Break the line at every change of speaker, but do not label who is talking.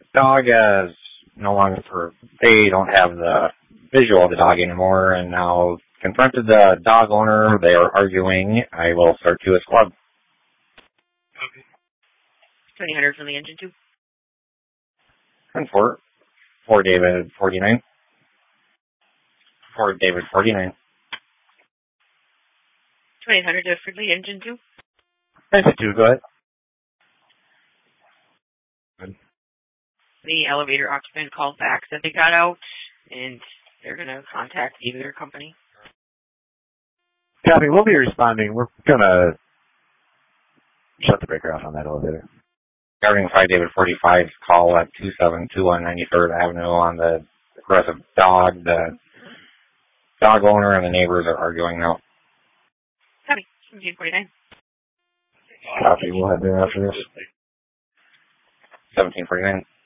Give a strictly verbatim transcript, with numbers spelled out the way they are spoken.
dog is no longer for, they don't have the visual of the dog anymore, and now confronted the dog owner. They are arguing. I will start to a squad.
Okay. twenty hundred from the engine two.
And four. Four David forty-nine. Four David forty-nine.
twenty hundred for the engine two.
Engine two, go ahead. Good.
The elevator occupant called back that they got out, and they're going to contact the elevator company.
Copy, we'll be responding. We're going to shut the breaker off on that elevator.
Regarding five David forty-five, call at two seven two one ninety-third Avenue on the aggressive dog. The dog owner and the neighbors are arguing now.
Copy, seventeen forty-nine.
Copy, we'll head there after this.
seventeen forty-nine.